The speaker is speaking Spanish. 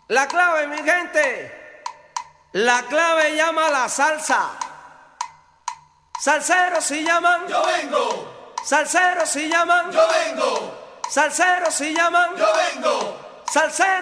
La clave, mi gente, la clave llama la salsa. Salseros si llaman, yo vengo. Salseros si llaman, yo vengo. Salseros si llaman, yo vengo. Salseros.